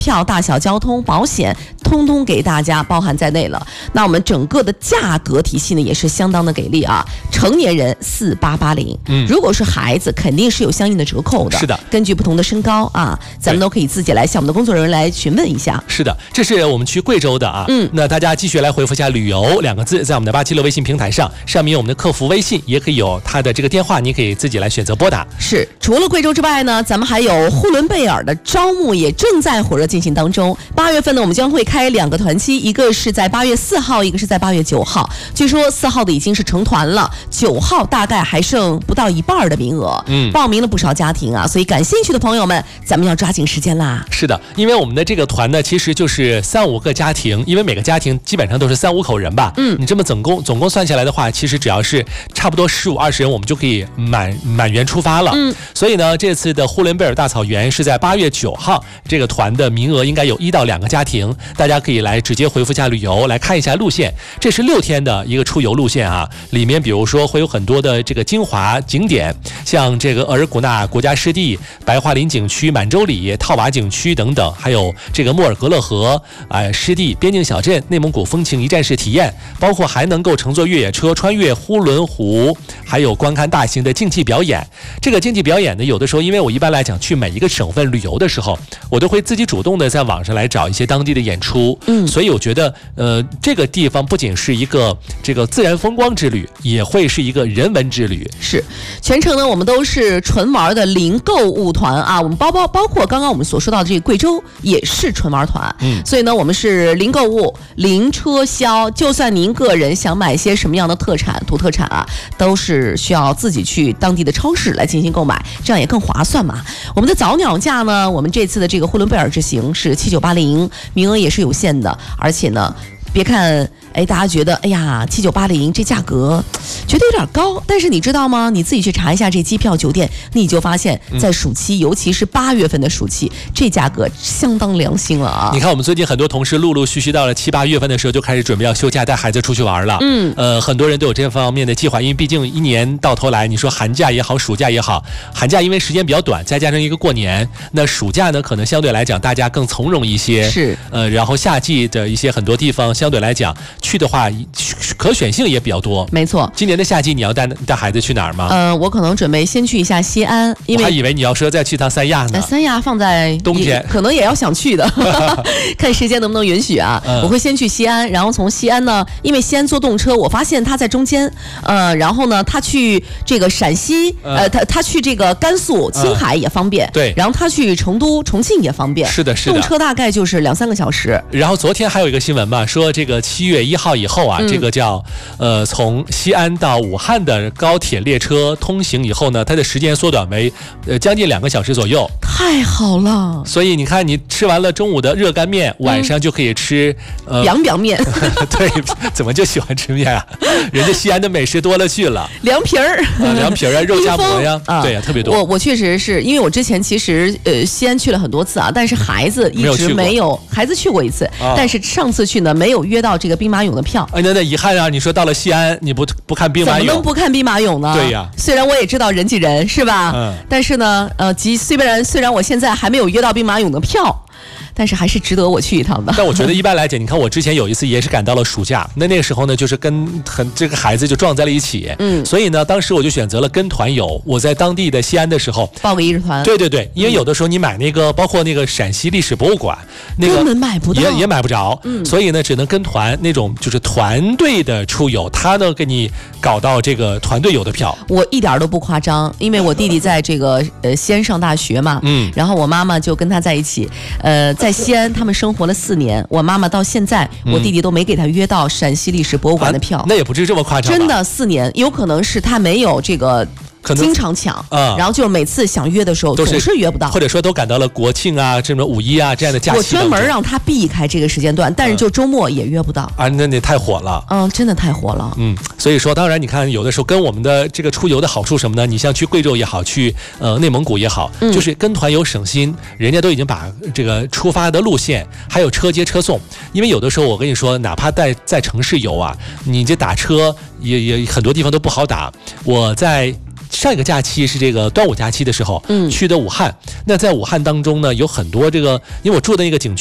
票、大小交通、保险，通通给大家包含在内了。那我们整个的价格体系呢，也是相当的给力啊。成年人4880，如果是孩子，肯定是有相应的折扣的。 是的， 根据不同的身高啊，咱们都可以自己来向我们的工作人员来询问一下。 是的，这是我们去贵州的啊。那大家继续来回复一下“旅游”2个字，在我们的876微信平台上，上面有我们的客服微信，也可以有他的这个电话，你可以自己来选择拨打。 是，除了贵州之外呢，咱们还有呼伦贝尔的招募也正在火热进行当中。8月份呢，我们将会开2个团期，一个是在8月4号，一个是在8月9号。据说4号的已经是成团了，9号大概还剩不到一半的名额。报名了不少家庭啊，所以感兴趣的朋友们，咱们要抓紧时间啦。 是的，因为我们的这个团呢，其实就是3-5个家庭，因为每个家庭基本上都是3-5口人吧。你这么总共算下来的话，其实只要是差不多15-20人，我们就可以满员出发了。所以呢，这次的呼伦贝尔大草原是在8月9号，这个团的名额应该有1到2个家庭，大家可以来直接回复一下旅游，来看一下路线。这是6天的一个出游路线啊，里面比如说会有很多的这个精华景点，像这个额尔古纳国家湿地、白桦林景区、满洲里、套娃景区等等，还有这个莫尔格勒河湿地、边境小镇、内蒙古风情一站式体验，包括还能够乘坐越野车穿越呼伦湖，还有观看大型的竞技表演。这个竞技表演呢，有的时候因为我一般来讲去每一个省份旅游的时候，我都会自己主动的在网上来找一些当地的演出。所以我觉得这个地方不仅是一个这个自然风光之旅，也会是一个人文之旅。 是，全程呢我们都是纯玩的零购物团啊，我们包括刚刚我们所说到的这个贵州也是纯玩团。所以呢我们是零购物、零车销，就算您个人想买些什么样的特产、土特产啊，都是需要自己去当地的超市来进行购买，这样也更划算嘛。我们的早鸟价呢，我们这次的这个呼伦贝尔之行是7980，名额也是有限的，而且呢，别看大家觉得7980这价格觉得有点高，但是你知道吗？你自己去查一下这机票酒店，你就发现在暑期，尤其是8月份的暑期，这价格相当良心了啊！ 你看我们最近很多同事陆陆续续到了7、8月份的时候就开始准备要休假带孩子出去玩了。很多人都有这方面的计划，因为毕竟一年到头来，你说寒假也好，暑假也好，寒假因为时间比较短，再加上一个过年，那暑假呢可能相对来讲大家更从容一些。 是， 然后夏季的一些很多地方相对来讲去的话，可选性也比较多。 没错， 今年的夏季你要带孩子去哪儿吗？ 我可能准备先去一下西安，因为我还以为你要说再去趟三亚呢。 三亚放在冬天， 可能也要想去的，看时间能不能允许啊。我会先去西安，然后从西安呢，因为西安坐动车，我发现它在中间，然后呢，他去这个陕西，他去这个甘肃、青海也方便， 对， 然后他去成都、重庆也方便， 是的， 动车大概就是2-3个小时。 然后昨天还有一个新闻嘛，说这个7月1号以后啊，这个叫从西安到武汉的高铁列车通行以后呢，它的时间缩短为将近2个小时左右。 太好了！ 所以你看，你吃完了中午的热干面，晚上就可以吃凉表面。 对，怎么就喜欢吃面啊？人家西安的美食多了去了， 凉皮儿、 凉皮儿啊，肉夹馍呀，对呀，特别多。 我确实是因为我之前其实西安去了很多次啊，但是孩子一直没有，孩子去过一次，但是上次去呢没有约到这个兵马俑的票。 那遗憾啊！你说到了西安，你不看兵马俑， 怎么能不看兵马俑呢？ 对呀， 虽然我也知道人挤人是吧？但是呢，虽然我现在还没有约到兵马俑的票，但是还是值得我去一趟的。 但我觉得一般来讲，你看我之前有一次也是赶到了暑假，那个时候呢，就是跟这个孩子就撞在了一起，所以呢，当时我就选择了跟团游。我在当地的西安的时候报个1日团， 对，因为有的时候你买那个，包括那个陕西历史博物馆，那个根本买不到， 也买不着，所以呢，只能跟团那种就是团队的出游，他呢给你搞到这个团队游的票。 我一点都不夸张，因为我弟弟在这个西安上大学嘛，然后我妈妈就跟他在一起，在西安他们生活了4年，我妈妈到现在，我弟弟都没给他约到陕西历史博物馆的票。 那也不至于这么夸张吧？ 真的4年，有可能是他没有这个经常抢，然后就每次想约的时候总是约不到， 或者说都赶到了国庆啊、这种5·1啊这样的假期。 我专门让他避开这个时间段，但是就周末也约不到啊。那你太火了， 真的太火了。 所以说，当然你看，有的时候跟我们的这个出游的好处什么呢？你像去贵州也好，去内蒙古也好，就是跟团游省心，人家都已经把这个出发的路线还有车接车送。因为有的时候我跟你说，哪怕在城市游啊，你这打车也很多地方都不好打。我在上一个假期是这个端午假期的时候，去的武汉。那在武汉当中呢，有很多这个，因为我住的那个景区